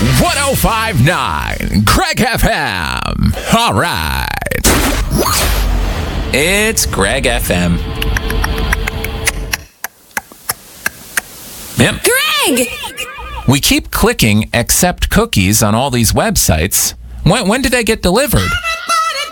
105.9 Greg FM. All right. It's Greg FM. Yep. Greg! We keep clicking accept cookies on all these websites. When did they get delivered?